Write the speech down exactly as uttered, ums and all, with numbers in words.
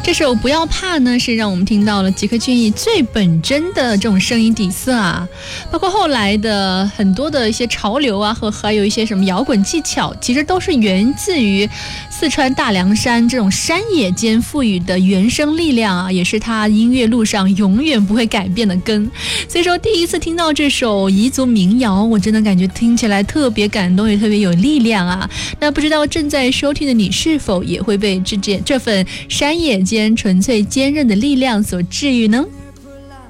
这首不要怕呢，是让我们听到了吉克隽逸最本真的这种声音底色啊，包括后来的很多的一些潮流啊，和还有一些什么摇滚技巧，其实都是源自于四川大凉山这种山野间赋予的原生力量啊，也是他音乐路上永远不会改变的根。所以说第一次听到这首彝族民谣，我真的感觉听起来特别感动，也特别有力量啊。那不知道正在收听的你是否也会被这件这份山野间纯粹坚韧的力量所治愈呢？